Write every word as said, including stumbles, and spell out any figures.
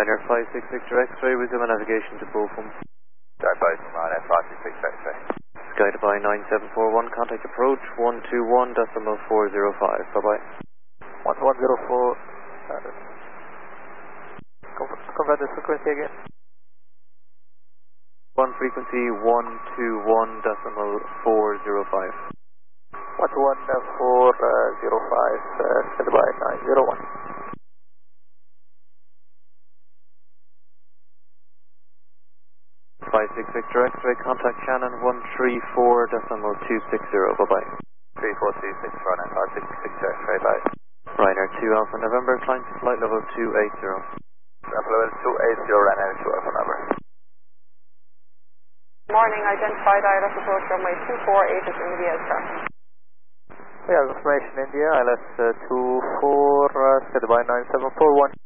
Ryanair five six Victor X-ray, resume navigation to Bochum. Start by Ryanair five six six X-ray. Sky Dubai nine seven four one, contact approach one two one decimal four zero five, bye bye. one one zero four, uh, confirm the frequency again. One frequency one two one decimal four zero five. one two one four zero five, uh, Sky Dubai nine zero one. five six Victor X-ray, contact Shannon one three four decimal two six zero, bye bye. three four two six Ryanair five six six X-ray, bye. Ryanair two Alpha November, climb to flight level two eight zero. Flight level two eight zero, Ryanair two Alpha November. Morning, identified I L S approach runway two four eight is India aircraft. Yeah, information India, I L S uh, two four, uh, Sky Dubai nine seven four one.